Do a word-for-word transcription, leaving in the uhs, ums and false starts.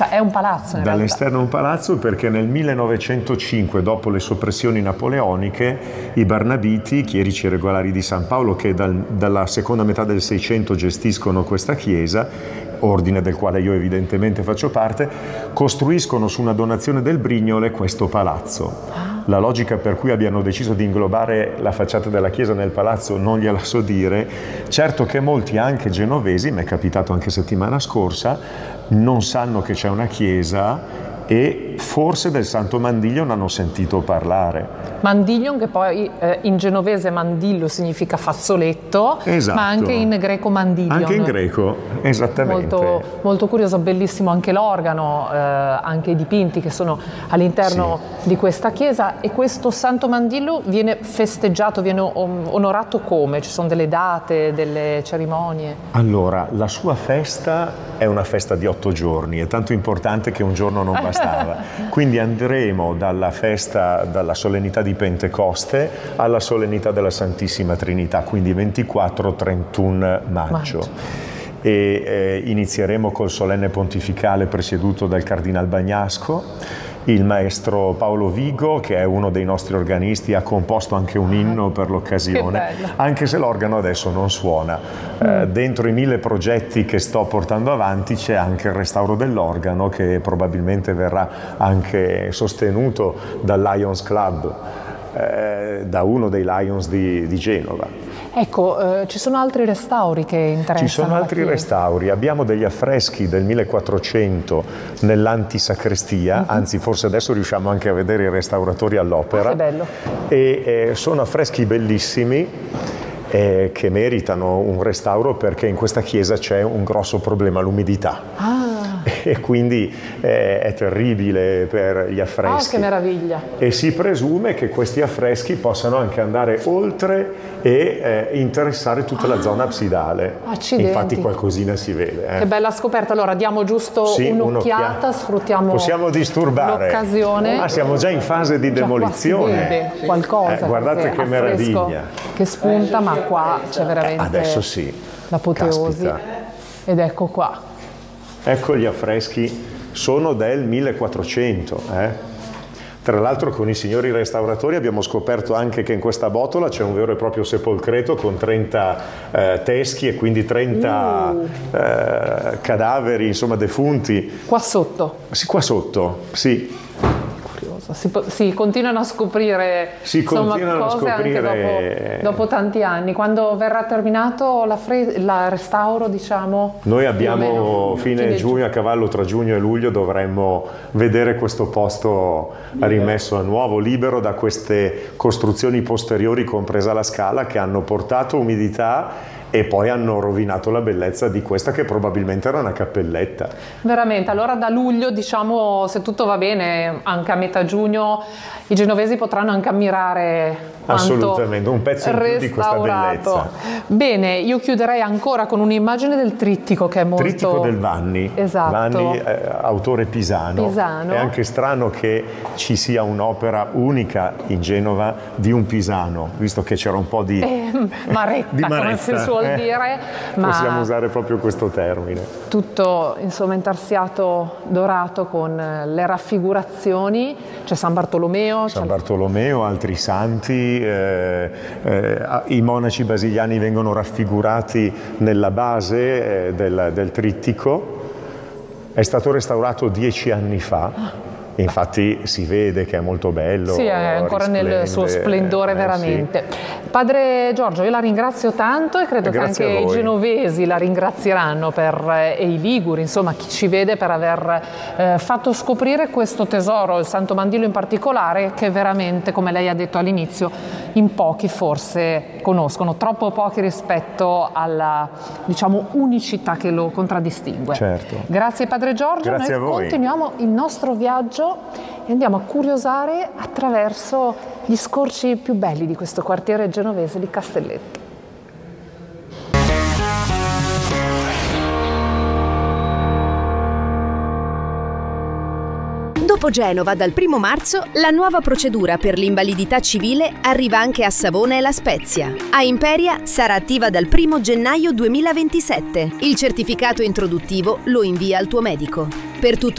Cioè è un palazzo in Dall'esterno realtà. un palazzo, perché nel millenovecentocinque, dopo le soppressioni napoleoniche, i Barnabiti, chierici regolari di San Paolo, che dal, dalla seconda metà del Seicento gestiscono questa chiesa, ordine del quale io evidentemente faccio parte, costruiscono su una donazione del Brignole questo palazzo. La logica per cui abbiano deciso di inglobare la facciata della chiesa nel palazzo non gliela so dire. Certo che molti, anche genovesi, mi è capitato anche settimana scorsa, non sanno che c'è una chiesa e forse del Santo Mandiglion hanno sentito parlare. Mandiglion, che poi eh, in genovese mandillo significa fazzoletto, Esatto. ma anche in greco mandiglion. Anche in greco, esattamente. Molto, molto curioso, bellissimo anche l'organo, eh, anche i dipinti che sono all'interno Sì. di questa chiesa. E questo Santo Mandillo viene festeggiato, viene onorato come? Ci sono delle date, delle cerimonie? Allora, la sua festa è una festa di otto giorni, è tanto importante che un giorno non bastava. Quindi andremo dalla festa, dalla solennità di Pentecoste alla solennità della Santissima Trinità, quindi ventiquattro trentuno maggio. maggio. E eh, inizieremo col solenne pontificale presieduto dal Cardinal Bagnasco. Il maestro Paolo Vigo, che è uno dei nostri organisti, ha composto anche un inno per l'occasione, anche se l'organo adesso non suona. Mm. Eh, dentro i mille progetti che sto portando avanti c'è anche il restauro dell'organo, che probabilmente verrà anche sostenuto dal Lions Club, eh, da uno dei Lions di, di Genova. Ecco, eh, ci sono altri restauri che interessano? Ci sono altri restauri, abbiamo degli affreschi del millequattrocento nell'antisacrestia, uh-huh. anzi forse adesso riusciamo anche a vedere i restauratori all'opera. Ah, che bello. E eh, sono affreschi bellissimi eh, che meritano un restauro, perché in questa chiesa c'è un grosso problema, l'umidità. Ah. E quindi eh, è terribile per gli affreschi. Ah, che meraviglia! E si presume che questi affreschi possano anche andare oltre e eh, interessare tutta la zona absidale. Accidenti. Infatti qualcosina si vede. Eh. Che bella scoperta. Allora diamo giusto sì, un'occhiata, un'occhiata, sfruttiamo possiamo disturbare l'occasione. Ah, siamo già in fase di già demolizione. Qua si vede qualcosa. Eh, guardate che meraviglia. Che spunta, ma qua c'è veramente adesso sì. l'apoteosi. Caspita. Ed ecco qua. Ecco gli affreschi, sono del millequattrocento. Eh? Tra l'altro con i signori restauratori abbiamo scoperto anche che in questa botola c'è un vero e proprio sepolcreto con trenta eh, teschi e quindi trenta uh. eh, cadaveri, insomma, defunti. Qua sotto? Sì, qua sotto, sì. Si, si continuano a scoprire, si insomma, continuano cose a scoprire anche dopo, dopo tanti anni. Quando verrà terminato la fre- la restauro, diciamo? Noi abbiamo meno, fine, fine giugno, a cavallo tra giugno e luglio, dovremmo vedere questo posto rimesso a nuovo, libero da queste costruzioni posteriori, compresa la scala, che hanno portato umidità e poi hanno rovinato la bellezza di questa, che probabilmente era una cappelletta. Veramente, allora da luglio, diciamo, se tutto va bene, anche a metà giugno, i genovesi potranno anche ammirare quanto assolutamente un pezzo in più di questa bellezza. Bene, io chiuderei ancora con un'immagine del trittico, che è molto... Trittico del Vanni. Esatto. Vanni, eh, autore pisano. Pisano. È anche strano che ci sia un'opera unica in Genova di un pisano, visto che c'era un po' di... Eh, maretta, di maretta, come si suol eh? dire. Ma possiamo usare proprio questo termine. Tutto, insomma, intarsiato dorato con le raffigurazioni. C'è San Bartolomeo. San Bartolomeo, altri santi, eh, eh, i monaci basiliani vengono raffigurati nella base eh, del, del trittico. È stato restaurato dieci anni fa. Infatti si vede che è molto bello. Sì, è ancora nel suo splendore, eh, veramente. Sì. Padre Giorgio, io la ringrazio tanto e credo Grazie che anche i genovesi la ringrazieranno per, eh, e i liguri, insomma chi ci vede, per aver eh, fatto scoprire questo tesoro, il Santo Mandillo in particolare, che veramente, come lei ha detto all'inizio, in pochi forse conoscono, troppo pochi rispetto alla, diciamo, unicità che lo contraddistingue. Certo. Grazie Padre Giorgio. Grazie Noi a voi. Continuiamo il nostro viaggio e andiamo a curiosare attraverso gli scorci più belli di questo quartiere genovese di Castelletto. Dopo Genova, dal primo marzo, la nuova procedura per l'invalidità civile arriva anche a Savona e La Spezia. A Imperia sarà attiva dal primo gennaio duemilaventisette. Il certificato introduttivo lo invia al tuo medico. Per tutto